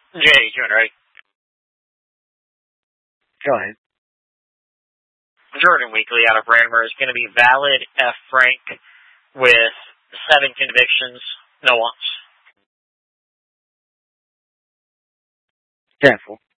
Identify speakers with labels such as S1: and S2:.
S1: Jay, you doing right?
S2: Go ahead.
S1: Jordan Weekly out of Ranmer is going to be valid F. Frank with 7 convictions, no wants.
S2: Careful.